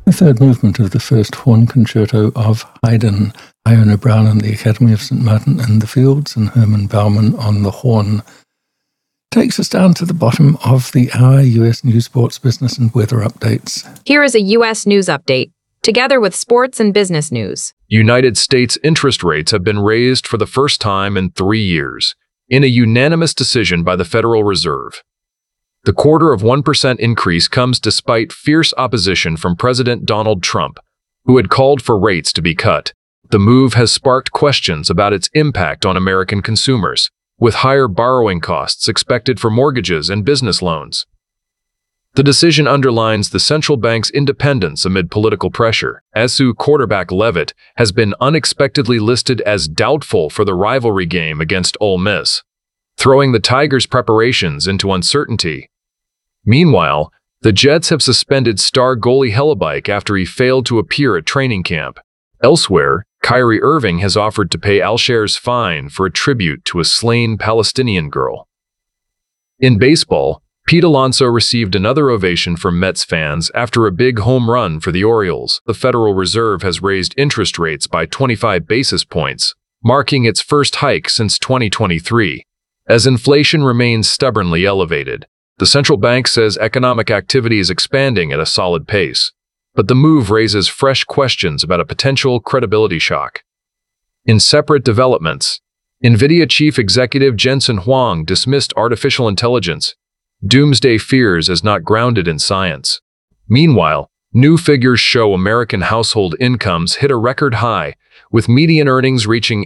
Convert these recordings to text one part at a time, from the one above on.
The third movement of the first horn concerto of Haydn, Iona Brown and the Academy of St. Martin in the Fields and Herman Baumann on the horn, takes us down to the bottom of the hour. U.S. news, sports, business, and weather updates. Here is a U.S. news update, together with sports and business news. United States interest rates have been raised for the first time in 3 years, in a unanimous decision by the Federal Reserve. The 0.25% increase comes despite fierce opposition from President Donald Trump, who had called for rates to be cut. The move has sparked questions about its impact on American consumers, with higher borrowing costs expected for mortgages and business loans. The decision underlines the central bank's independence amid political pressure. SU quarterback Leavitt has been unexpectedly listed as doubtful for the rivalry game against Ole Miss, throwing the Tigers' preparations into uncertainty. Meanwhile, the Jets have suspended star goalie Hellebuyck after he failed to appear at training camp. Elsewhere, Kyrie Irving has offered to pay Alshair's fine for a tribute to a slain Palestinian girl. In baseball, Pete Alonso received another ovation from Mets fans after a big home run for the Orioles. The Federal Reserve has raised interest rates by 25 basis points, marking its first hike since 2023. As inflation remains stubbornly elevated, the central bank says economic activity is expanding at a solid pace, but the move raises fresh questions about a potential credibility shock. In separate developments, NVIDIA chief executive Jensen Huang dismissed artificial intelligence doomsday fears as not grounded in science. Meanwhile, new figures show American household incomes hit a record high, with median earnings reaching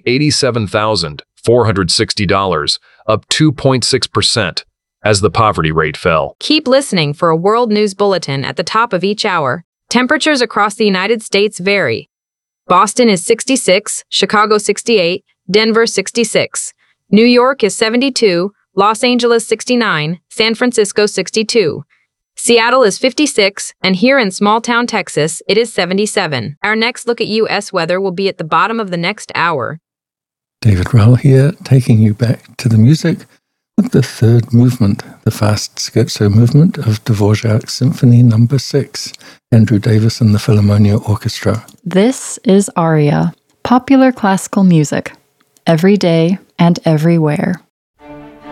$87,460, up 2.6%, as the poverty rate fell. Keep listening for a world news bulletin at the top of each hour. Temperatures across the United States vary. Boston is 66, Chicago 68, Denver 66. New York is 72, Los Angeles 69, San Francisco 62. Seattle is 56, and here in small-town Texas, it is 77. Our next look at U.S. weather will be at the bottom of the next hour. David Rowell here, taking you back to the music with the third movement, the fast scherzo movement of Dvorak's Symphony No. 6, Andrew Davis and the Philharmonia Orchestra. This is Aria, popular classical music, every day and everywhere.